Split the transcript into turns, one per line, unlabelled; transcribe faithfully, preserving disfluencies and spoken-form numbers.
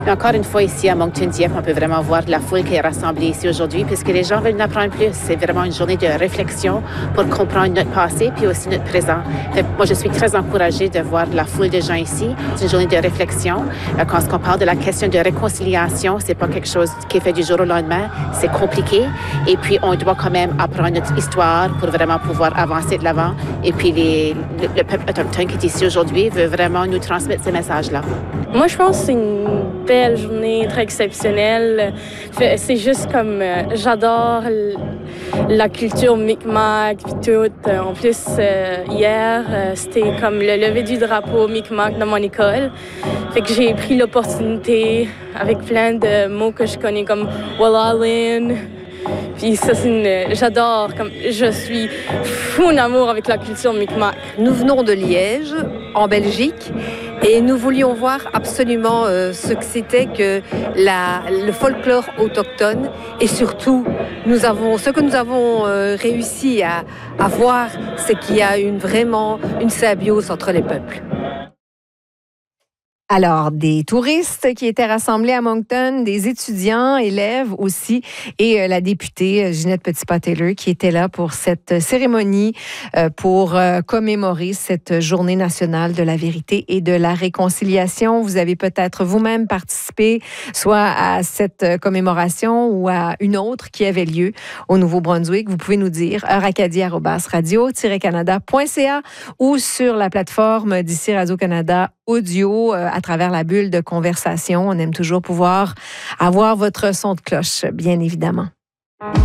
Encore une fois, ici à Moncton Dieppe, on peut vraiment voir la foule qui est rassemblée ici aujourd'hui puisque les gens veulent en apprendre plus. C'est vraiment une journée de réflexion pour comprendre notre passé puis aussi notre présent. Fait, moi, je suis très encouragée de voir la foule de gens ici. C'est une journée de réflexion. Quand on parle de la question de réconciliation, c'est pas quelque chose qui est fait du jour au lendemain. C'est compliqué. Et puis, on doit quand même apprendre notre histoire pour vraiment pouvoir avancer de l'avant. Et puis, les, le, le peuple autochtone qui est ici aujourd'hui veut vraiment nous transmettre ce message-là.
Moi, je pense que c'est une belle journée, très exceptionnelle. C'est juste comme, euh, j'adore la culture Mi'kmaq puis tout. En plus, euh, hier, euh, c'était comme le lever du drapeau Mi'kmaq dans mon école. Fait que j'ai pris l'opportunité avec plein de mots que je connais comme Wallalin. Puis ça, c'est une... J'adore, comme je suis fou en amour avec la culture Mi'kmaq.
Nous venons de Liège, en Belgique, et nous voulions voir absolument euh, ce que c'était que la, le folklore autochtone. Et surtout, nous avons, ce que nous avons euh, réussi à, à voir, c'est qu'il y a une, vraiment une symbiose entre les peuples.
Alors, des touristes qui étaient rassemblés à Moncton, des étudiants, élèves aussi, et euh, la députée Ginette Petitpas-Taylor qui était là pour cette cérémonie euh, pour euh, commémorer cette journée nationale de la vérité et de la réconciliation. Vous avez peut-être vous-même participé soit à cette commémoration ou à une autre qui avait lieu au Nouveau-Brunswick. Vous pouvez nous dire heure acadie arobase radio tiret canada point c a ou sur la plateforme d'ici Radio-Canada audio euh, à travers la bulle de conversation. On aime toujours pouvoir avoir votre son de cloche, bien évidemment.